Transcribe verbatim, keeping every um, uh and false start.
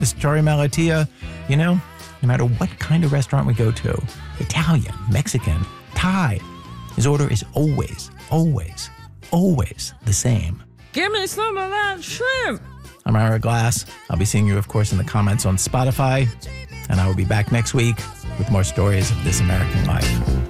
Mister Torre Malatia, you know, no matter what kind of restaurant we go to, Italian, Mexican, Thai, his order is always, always, always the same. Give me some of that shrimp. I'm Ira Glass. I'll be seeing you, of course, in the comments on Spotify, and I will be back next week with more stories of This American Life.